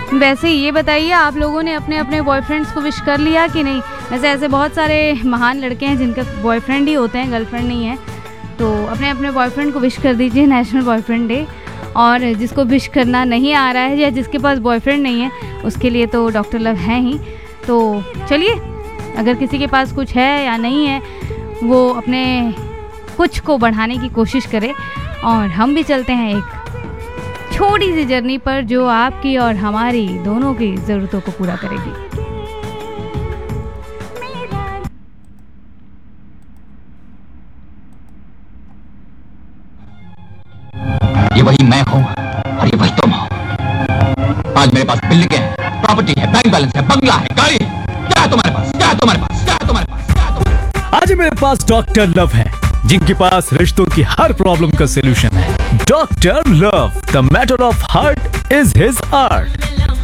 वैसे ये बताइए, आप लोगों ने अपने अपने बॉयफ्रेंड्स को विश कर लिया कि नहीं? वैसे ऐसे बहुत सारे महान लड़के हैं जिनका बॉयफ्रेंड ही होते हैं, गर्लफ्रेंड नहीं है, तो अपने अपने बॉयफ्रेंड को विश कर दीजिए नेशनल बॉयफ्रेंड डे। और जिसको विश करना नहीं आ रहा है या जिसके पास बॉयफ्रेंड नहीं है, उसके लिए तो डॉक्टर लव है ही। तो चलिए, अगर किसी के पास कुछ है या नहीं है, वो अपने कुछ को बढ़ाने की कोशिश करे। और हम भी चलते हैं एक छोटी सी जर्नी पर जो आपकी और हमारी दोनों की ज़रूरतों को पूरा करेगी। ये वही मैं हूँ और ये वही तुम हो। आज मेरे पास बिल्डिंग है, प्रॉपर्टी है, बैंक बैलेंस है, बंगला है, गाड़ी है। क्या है तुम्हारे पास? क्या है तुम्हारे पास? क्या है तुम्हारे पास? क्या है तुम्हारे पास? आज मेरे पास डॉक्टर लव है, जिनके पास रिश्तों की हर प्रॉब्लम का सलूशन है। Doctor love, the matter of heart is his art.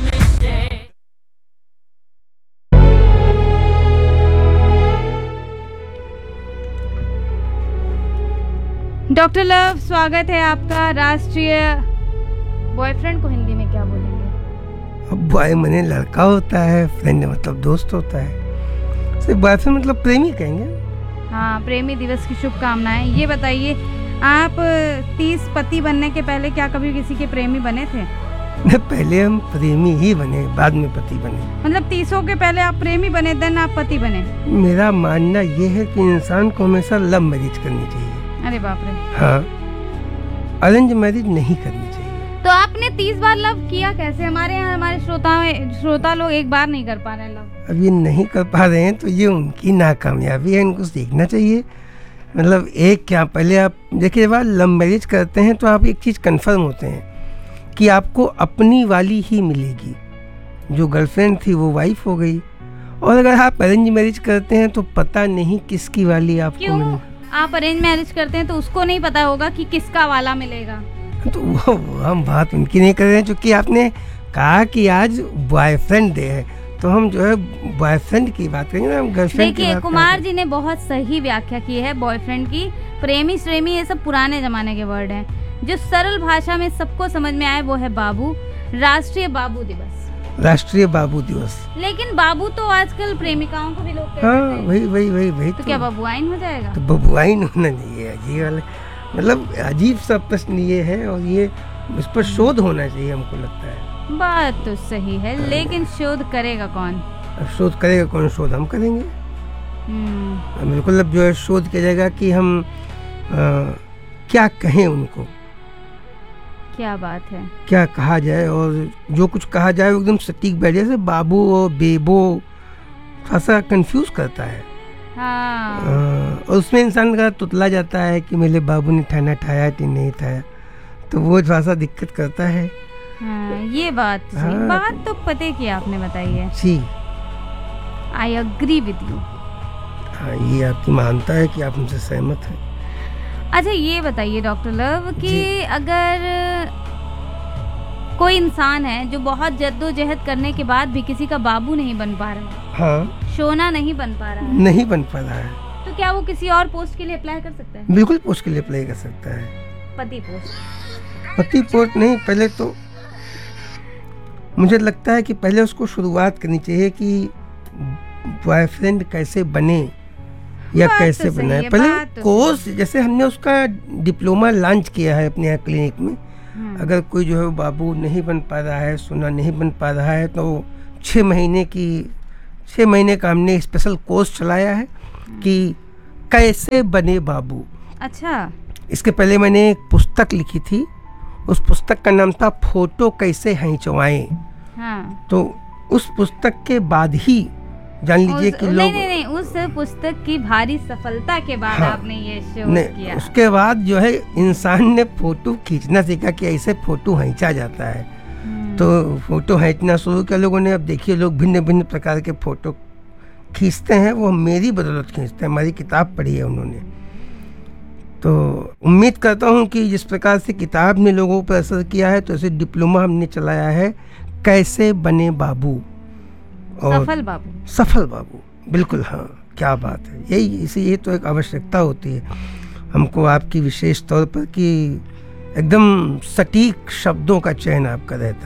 Doctor love, स्वागत है आपका। राष्ट्रीय बॉयफ्रेंड को हिंदी में क्या बोलेंगे? अब बॉय मने लड़का होता है, फ्रेंड मतलब दोस्त होता है, सिर्फ बॉयफ्रेंड मतलब प्रेमी कहेंगे। हाँ, प्रेमी दिवस की शुभकामनाएं। ये बताइए, आप 30 पति बनने के पहले क्या कभी किसी के प्रेमी बने थे? पहले हम प्रेमी ही बने, बाद में पति बने। मतलब 30 के पहले आप प्रेमी बने, देन आप पति बने? मेरा मानना ये है कि इंसान को हमेशा लव मैरिज करनी चाहिए। अरे बाप रे। हाँ, अरेंज मैरिज नहीं करनी चाहिए। तो आपने 30 बार लव किया कैसे? हमारे यहाँ हमारे श्रोता लोग एक बार नहीं कर पा रहे लव। अब ये नहीं कर पा रहे हैं तो ये उनकी नाकामयाबी है, इनको सीखना चाहिए। मतलब एक क्या, पहले आप देखिए, जब आप लव मैरिज करते हैं तो आप एक चीज़ कंफर्म होते हैं कि आपको अपनी वाली ही मिलेगी। जो गर्लफ्रेंड थी वो वाइफ हो गई। और अगर आप अरेंज मैरिज करते हैं तो पता नहीं किसकी वाली आपको मिलेगी। आप अरेंज मैरिज करते हैं तो उसको नहीं पता होगा कि किसका वाला मिलेगा। तो वो हम बात उनकी नहीं कर रहे हैं, क्योंकि आपने कहा कि आज बॉयफ्रेंड डे है, तो हम जो है बॉयफ्रेंड की बात करेंगे ना, हम गर्लफ्रेंड की बात। देखिए, कुमार जी ने बहुत सही व्याख्या की है बॉयफ्रेंड की। प्रेमी श्रेमी ये सब पुराने जमाने के वर्ड हैं। जो सरल भाषा में सबको समझ में आए वो है बाबू। राष्ट्रीय बाबू दिवस। राष्ट्रीय बाबू दिवस। लेकिन बाबू तो आजकल प्रेमिकाओं को भी लोग कहते हाँ, हैं। वही तो क्या बबुआइन हो जाएगा? तो बबुआइन होना चाहिए, अजीब वाले, मतलब अजीब सा प्रश्न ये है, और ये इस पर शोध होना चाहिए, हमको लगता है। बात तो सही है, लेकिन शोध करेगा कौन? अब शोध करेगा कौन? शोध हम करेंगे। बिल्कुल। अब जो है शोध किया जाएगा कि हम क्या कहें उनको, क्या बात है, क्या कहा जाए, और जो कुछ कहा जाए वो एकदम सटीक बैठ जाए। जैसे बाबू और बेबो थोड़ा सा कंफ्यूज करता है। हाँ। और उसमें इंसान का तुतला जाता है कि मेरे बाबू ने खाना खाया कि नहीं खाया, तो वो थोड़ा सा दिक्कत करता है। हाँ, ये बात हाँ, बात तो पते की आपने बताई है। जी, आई अग्री विद यू। हाँ, ये आपकी मानता है कि आप हमसे सहमत हैं। अच्छा, ये बताइए डॉक्टर लव कि अगर कोई इंसान है जो बहुत जद्दोजहद करने के बाद भी किसी का बाबू नहीं बन पा रहा है, हाँ, शोना नहीं बन पा रहा है, नहीं बन पा रहा है, तो क्या वो किसी और पोस्ट के लिए अप्लाई कर सकता है? बिल्कुल पोस्ट के लिए अप्लाई कर सकता है। पति पोस्ट? पति पोस्ट नहीं, पहले तो मुझे लगता है कि पहले उसको शुरुआत करनी चाहिए कि बॉयफ्रेंड कैसे बने या कैसे बनाए। पहले कोर्स, जैसे हमने उसका डिप्लोमा लॉन्च किया है अपने यहाँ क्लिनिक में। अगर कोई जो है बाबू नहीं बन पा रहा है, सोना नहीं बन पा रहा है, तो 6 महीने का हमने स्पेशल कोर्स चलाया है कि कैसे बने बाबू। अच्छा। इसके पहले मैंने एक पुस्तक लिखी थी, उस पुस्तक का नाम था फोटो कैसे खिंचवाएं। हाँ। तो उस पुस्तक के बाद ही जान लीजिए कि लोग नहीं, उस पुस्तक की भारी सफलता के बाद हाँ, आपने ये शो किया। उसके बाद जो है इंसान ने फोटो खींचना सीखा कि ऐसे फोटो खींचा जाता है। तो फोटो खींचना शुरू किया लोगों ने। अब देखिए, लोग भिन्न भिन्न प्रकार के फोटो खींचते हैं, वो मेरी बदौलत खींचते हैं, हमारी किताब पढ़ी है उन्होंने। तो उम्मीद करता हूँ कि जिस प्रकार से किताब ने लोगों पर असर किया है, तो ऐसे डिप्लोमा हमने चलाया है कैसे बने बाबू। और सफल बाबू, बिल्कुल। हाँ, क्या बात है, यही ये तो एक आवश्यकता होती है हमको आपकी, विशेष तौर पर कि एकदम सटीक शब्दों का चयन आपका रहता है।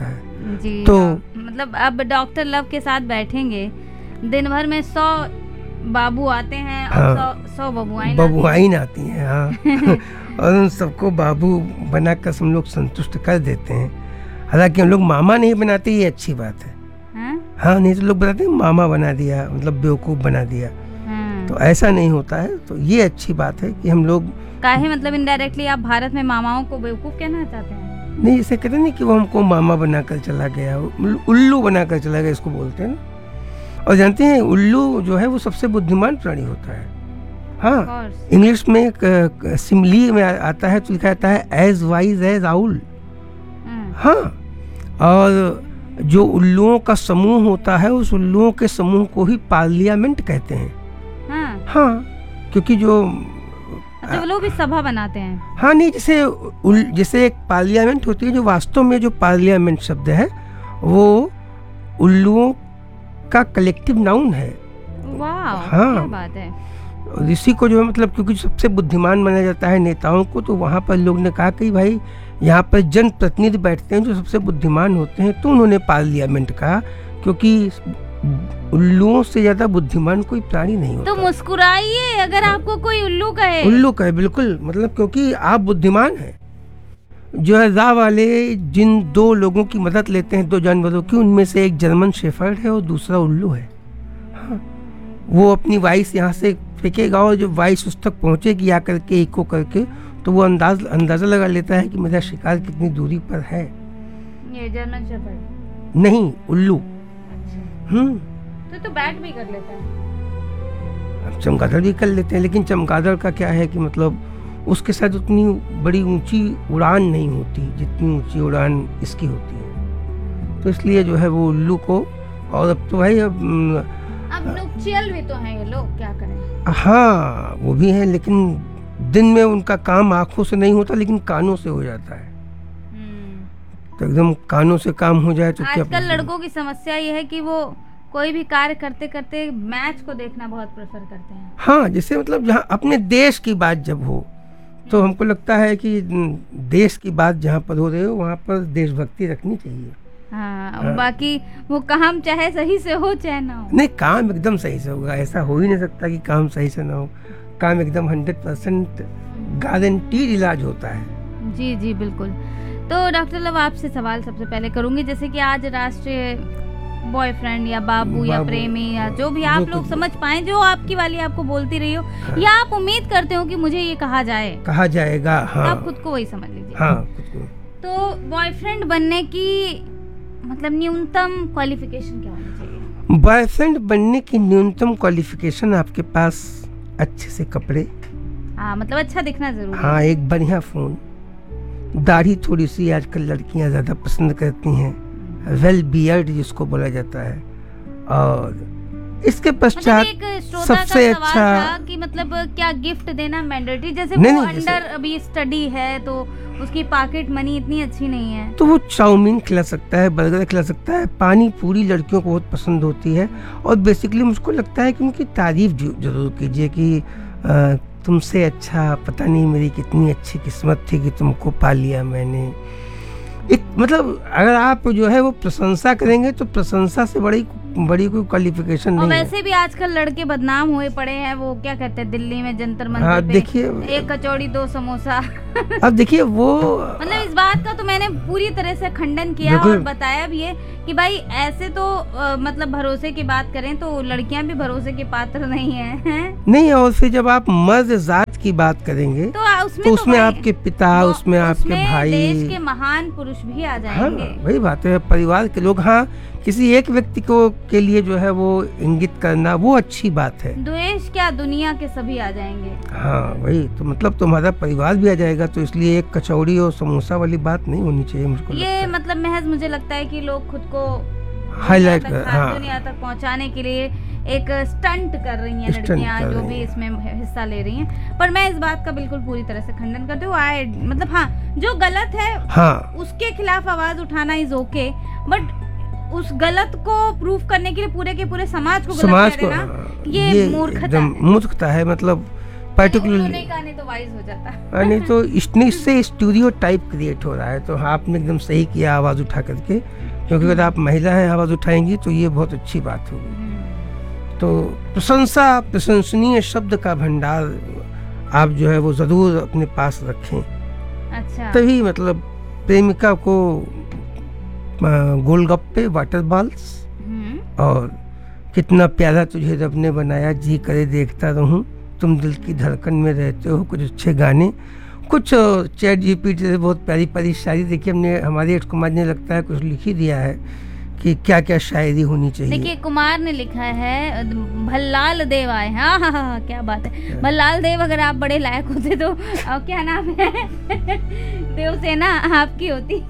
जी तो मतलब अब डॉक्टर लव के साथ बैठेंगे, दिन भर में 100 बाबू आते हैं और हाँ, 100 बबुआइन बबुआइन आती हैं, हाँ और उन सबको बाबू बनाकर हम लोग संतुष्ट कर देते हैं। हालांकि हम लोग मामा नहीं बनाते, ये अच्छी बात है। हाँ, नहीं तो लोग बताते हैं मामा बना दिया, मतलब बेवकूफ़ बना दिया, तो ऐसा नहीं होता है। तो ये अच्छी बात है कि हम लोग काहे मतलब इनडायरेक्टली आप भारत में मामाओं को बेवकूफ़ कहना चाहते हैं? नहीं, जैसे कहते हैं ना कि वो हमको मामा बनाकर चला गया, उल्लू बनाकर चला गया, इसको बोलते हैं ना। और जानते हैं उल्लू जो है वो सबसे बुद्धिमान प्राणी होता है। हाँ, इंग्लिश में एक सिमली में आता है तो लिखा जाता है एज वाइज एज आउल। हाँ, और जो उल्लुओं का समूह होता है उस उल्लुओं के समूह को ही पार्लियामेंट कहते हैं। हाँ, क्योंकि जो अच्छा वो लोग भी सभा बनाते हैं। हाँ, नहीं, जैसे एक पार्लियामेंट होती है, जो वास्तव में जो पार्लियामेंट शब्द है वो उल्लुओं का कलेक्टिव नाउन है। वाह, हाँ, क्या बात है। और इसी को जो है मतलब क्योंकि सबसे बुद्धिमान माना जाता है नेताओं को, तो वहाँ पर लोग ने कहा कि भाई यहाँ पर जनप्रतिनिधि बैठते हैं जो सबसे बुद्धिमान होते हैं, तो उन्होंने पार्लियामेंट कहा, क्योंकि उल्लुओं से ज्यादा बुद्धिमान कोई प्राणी नहीं होता। तो मुस्कुराइए अगर आपको कोई उल्लू कहे। उल्लू कहे, बिल्कुल, मतलब क्योंकि आप बुद्धिमान हैं। जो है रा वाले जिन 2 लोगों की मदद लेते हैं, 2 जानवरों की, उनमें से एक जर्मन शेफर्ड है और दूसरा उल्लू है। हाँ, वो अपनी वाइस यहाँ से फेंकेगा और जो वाइस उस तक पहुँचेगी आकर के इको करके, तो वो अंदाजा लगा लेता है कि मेरा शिकार कितनी दूरी पर है। ये जर्मन शेफर्ड नहीं, उल्लू। तो बैट भी कर लेता है। अब चमगादड़ भी कर लेते हैं, लेकिन चमगादड़ का क्या है कि मतलब उसके साथ उतनी बड़ी ऊंची उड़ान नहीं होती जितनी ऊंची उड़ान इसकी होती है, तो इसलिए जो है वो उल्लू को। और अब तो भाई अब नुकचियल भी तो हैं ये लोग, क्या करें। हाँ, वो भी हैं, लेकिन दिन में उनका काम आंखों से नहीं होता लेकिन कानों से हो जाता है। तो एकदम कानों से काम हो जाए तो क्या। आजकल लड़कों की समस्या ये है कि वो कोई भी कार्य करते करते मैच को देखना बहुत प्रेफर करते हैं। हाँ, जैसे मतलब जहाँ अपने देश की बात जब हो तो हमको लगता है कि देश की बात जहाँ पर हो रही हो वहाँ पर देशभक्ति रखनी चाहिए। हाँ, बाकी वो काम चाहे सही से हो चाहे ना हो। नहीं, काम एकदम सही से होगा, ऐसा हो ही नहीं सकता कि काम सही से ना हो। काम एकदम 100% गारंटीड इलाज होता है। जी जी बिल्कुल। तो डॉक्टर लव आपसे सवाल सबसे पहले करूंगी, जैसे कि आज राष्ट्रीय बॉयफ्रेंड या बाबू या प्रेमी या जो भी आप लोग समझ पाए, जो आपकी वाली आपको बोलती रही हो, या आप उम्मीद करते हो कि मुझे ये कहा जाएगा। हाँ, आप खुद को वही समझ लीजिए। हाँ, खुद को। तो बॉयफ्रेंड बनने की मतलब न्यूनतम क्वालिफिकेशन क्या होनी चाहिए? बॉयफ्रेंड बनने की न्यूनतम क्वालिफिकेशन आपके पास अच्छे से कपड़े, हाँ मतलब अच्छा दिखना जरूरी है। हाँ, एक बढ़िया फोन, दाढ़ी थोड़ी सी आजकल लड़कियां ज्यादा पसंद करती हैं, वेल बियर्ड जिसको बोला जाता है, और इसके पश्चात सबसे अच्छा कि मतलब क्या गिफ्ट देना मैंडेटरी, जैसे वो अंडर अभी स्टडी है तो उसकी पॉकेट मनी इतनी अच्छी नहीं है, तो वो चाउमीन खिला सकता है, बर्गर खिला सकता है, पानी पूरी लड़कियों को बहुत पसंद होती है। और बेसिकली मुझको लगता है कि उनकी तारीफ जरूर कीजिए कि तुमसे अच्छा पता नहीं मेरी कितनी अच्छी किस्मत थी कि तुमको पा लिया मैंने। मतलब अगर आप जो है वो प्रशंसा करेंगे तो प्रशंसा से बड़ी कोई क्वालिफिकेशन नहीं है। वैसे भी आजकल लड़के बदनाम हुए पड़े हैं, वो क्या कहते हैं दिल्ली में जंतर मंतर पे, देखिए, एक कचौड़ी 2 समोसा। अब देखिए वो मतलब इस बात का तो मैंने पूरी तरह से खंडन किया और बताया भी है कि भाई ऐसे तो मतलब भरोसे की बात करें तो लड़कियां भी भरोसे के पात्र नहीं है। नहीं, और फिर जब आप मर्द जात की बात करेंगे तो उसमें आपके पिता, उसमें आपके भाई, देश के महान पुरुष भी आ जाएंगे। हाँ, वही बात है, परिवार के लोग। हाँ, किसी एक व्यक्ति को के लिए जो है वो इंगित करना वो अच्छी बात है। द्वेष क्या, दुनिया के सभी आ जाएंगे। हाँ, वही तो मतलब तुम्हारा परिवार भी आ जाएगा, तो इसलिए एक कचौड़ी और समोसा वाली बात नहीं होनी चाहिए मुझको। ये मतलब महज मुझे लगता है कि लोग खुद को हाईलाइट दुनिया तक पहुंचाने के लिए एक स्टंट कर रही हैं लड़कियां जो भी इसमें हिस्सा ले रही हैं। पर मैं इस बात का बिल्कुल पूरी तरह से खंडन करती हूँ। मतलब हाँ, जो गलत है उसके खिलाफ आवाज उठाना इज ओके, बट उस गलत को प्रूफ करने के लिए पूरे के पूरे समाज को गलत कह देना, ये मूर्खता है। मूर्खता है। मतलब पर्टिकुलरली गाने तो वाइज हो जाता। नहीं तो इससे स्टूडियो टाइप क्रिएट हो रहा है। तो आपने एकदम सही किया आवाज़ उठा करके, क्योंकि अगर आप महिला हैं आवाज़ उठाएंगी तो ये बहुत अच्छी बात होगी। तो प्रशंसा, प्रशंसनीय शब्द का भंडार आप जो है वो ज़रूर अपने पास रखें। अच्छा। तभी मतलब प्रेमिका को गोलगप्पे, वाटर बॉल्स और कितना प्यारा तुझे रब ने बनाया, जी करे देखता रहूं, तुम दिल की धड़कन में रहते हो, कुछ अच्छे गाने, कुछ चैट जीपीटी से बहुत प्यारी प्यारी शायरी। देखिए हमने, हमारे एस कुमार ने लगता है कुछ लिख ही दिया है कि क्या क्या शायरी होनी चाहिए। देखिए कुमार ने लिखा है भल्लाल देव आए। हाँ हाँ हाँ, क्या बात है भल्लाल देव, अगर आप बड़े लायक होते तो क्या नाम है देवसेना आपकी होती।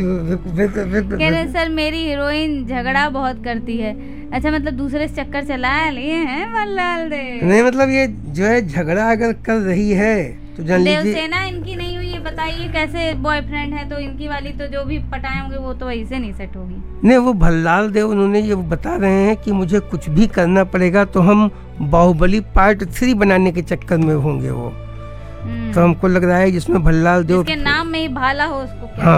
कह रहे सर मेरी हीरोइन झगड़ा बहुत करती है। अच्छा, मतलब दूसरे से चक्कर चला लिए हैं भल्लाल देव? नहीं, मतलब ये जो है झगड़ा अगर कर रही है तो जान लीजिए देवसेना इनकी नहीं हुई है। बताइए कैसे बॉयफ्रेंड है तो इनकी वाली तो जो भी पटाए होंगे वो तो वही से नहीं सेट होगी। नहीं, वो भल्लाल देव उन्होंने ये बता रहे हैं कि मुझे कुछ भी करना पड़ेगा तो हम बाहुबली पार्ट 3 बनाने के चक्कर में होंगे वो। तो हमको लग रहा है जिसमें भल्लाल देव के नाम में ही भाला हो उसको क्या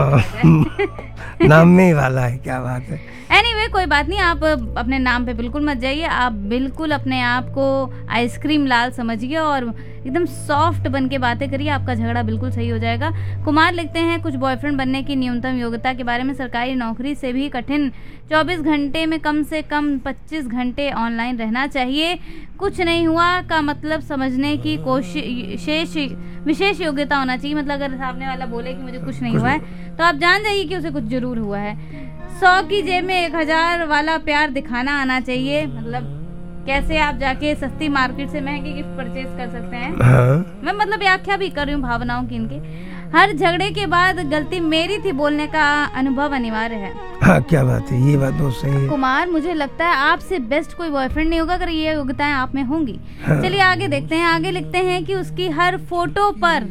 हाँ नाम में ही वाला है, क्या बात है। एनीवे कोई बात नहीं, आप अपने नाम पे बिल्कुल मत जाइए। आप बिल्कुल अपने आप को आइसक्रीम लाल समझिए और एकदम सॉफ्ट बन के बातें करिए, आपका झगड़ा बिल्कुल सही हो जाएगा। कुमार लिखते हैं कुछ बॉयफ्रेंड बनने की न्यूनतम योग्यता के बारे में, सरकारी नौकरी से भी कठिन 24 घंटे में कम से कम 25 घंटे ऑनलाइन रहना चाहिए। कुछ नहीं हुआ का मतलब समझने की कोशिश, विशेष योग्यता होना चाहिए। मतलब अगर सामने वाला बोले कि मुझे कुछ नहीं हुआ है तो आप जान जाइए कि उसे कुछ जरूर हुआ है। 100 की जेब में 1000 वाला प्यार दिखाना आना चाहिए। मतलब कैसे आप जाके सस्ती मार्केट से महंगी गिफ्ट परचेज कर सकते हैं। हाँ। मैं मतलब व्याख्या भी कर रही हूँ भावनाओं की इनके। हर झगड़े के बाद गलती मेरी थी बोलने का अनुभव अनिवार्य है। हाँ, क्या बात है, ये बात बहुत सही है। कुमार मुझे लगता है आपसे बेस्ट कोई बॉयफ्रेंड नहीं होगा अगर ये योग्यताएं आप में होंगी। हाँ। चलिए आगे देखते हैं। आगे लिखते हैं कि उसकी हर फोटो पर,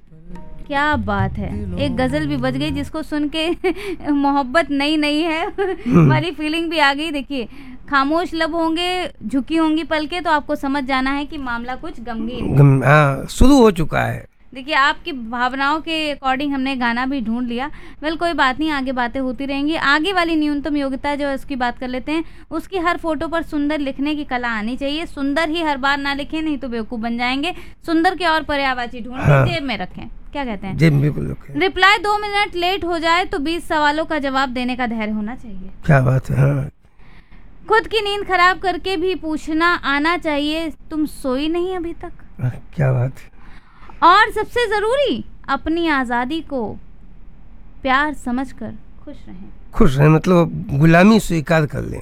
क्या बात है, एक गजल भी बज गई जिसको सुन के मोहब्बत नई नई है वाली फीलिंग भी आ गई। देखिए खामोश लब होंगे, झुकी होंगी पलके, तो आपको समझ जाना है कि मामला कुछ गमगीन शुरू हो चुका है। देखिए आपकी भावनाओं के अकॉर्डिंग हमने गाना भी ढूंढ लिया। वेल कोई बात नहीं, आगे बातें होती रहेंगी। आगे वाली न्यूनतम योग्यता जो है उसकी बात कर लेते हैं। उसकी हर फोटो पर सुंदर लिखने की कला आनी चाहिए। सुंदर ही हर बार ना लिखें, नहीं तो बेवकूफ बन जाएंगे। सुंदर के और पर्यायवाची ढूंढ के जेब में रखें। क्या कहते हैं? जेब में बिल्कुल रखें। रिप्लाई 2 मिनट लेट हो जाए तो 20 सवालों का जवाब देने का धैर्य होना चाहिए। क्या बात है। हाँ। खुद की नींद खराब करके भी पूछना आना चाहिए, तुम सोई नहीं अभी तक? क्या बात है। और सबसे जरूरी, अपनी आजादी को प्यार समझकर खुश रहें। खुश रहें मतलब गुलामी स्वीकार कर लें।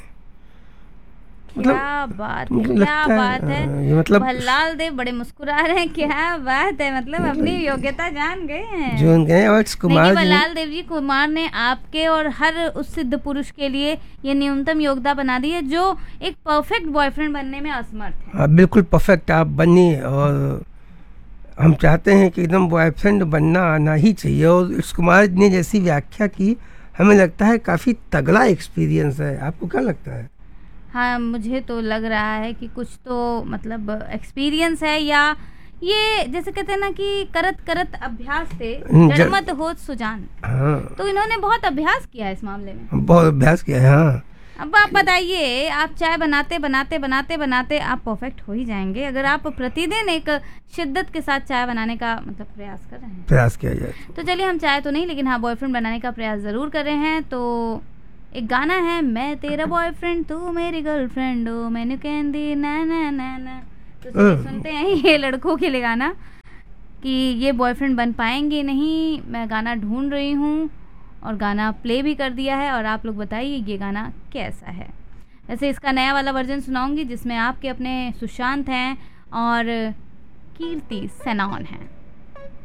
क्या बात है, क्या बात है। ये मतलब भल्लाल देव बड़े मुस्कुरा रहे हैं। क्या बात है, मतलब अपनी योग्यता जान गए हैं जो गए। और कुमार भल्लाल देव जी, कुमार ने आपके और हर उस सिद्ध पुरुष के लिए ये न्यूनतम योग्यता बना दी है जो एक परफेक्ट बॉयफ्रेंड बनने में असमर्थ है। बिल्कुल परफेक्ट आप बनिए, और हम चाहते हैं कि एकदम बॉयफ्रेंड बनना आना ही चाहिए। और इस कुमार ने जैसी व्याख्या की, हमें लगता है काफ़ी तगड़ा एक्सपीरियंस है। आपको क्या लगता है? हाँ, मुझे तो लग रहा है कि कुछ तो मतलब एक्सपीरियंस है, या ये जैसे कहते हैं ना कि करत करत अभ्यास से जड़मत होत सुजान। हाँ। तो इन्होंने बहुत अभ्यास किया है इस मामले में, बहुत अभ्यास किया है। हाँ। अब आप बताइए, आप चाय बनाते बनाते बनाते बनाते आप परफेक्ट हो ही जाएंगे अगर आप प्रतिदिन एक शिद्दत के साथ चाय बनाने का मतलब प्रयास कर रहे हैं। प्रयास किया जाए तो चलिए, हम चाय तो नहीं लेकिन हाँ बॉयफ्रेंड बनाने का प्रयास जरूर कर रहे हैं। तो एक गाना है, मैं तेरा बॉयफ्रेंड तू मेरी गर्लफ्रेंड, ओ मैंने कहती ना ना ना ना। तो चलिए सुनते हैं ये लड़कों के लिए गाना कि ये बॉयफ्रेंड बन पाएंगे नहीं। मैं गाना ढूंढ रही हूँ और गाना प्ले भी कर दिया है, और आप लोग बताइए ये गाना कैसा है। वैसे इसका नया वाला वर्जन सुनाऊंगी जिसमें आपके अपने सुशांत हैं और कीर्ति सेनान हैं।